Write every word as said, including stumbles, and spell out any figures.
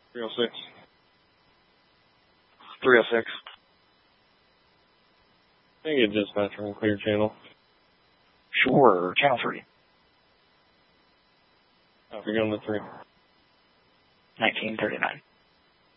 three oh six. three oh six. Can I get dispatcher on clear channel? Sure. Channel three. Oh, we're going to three. nineteen thirty-nine.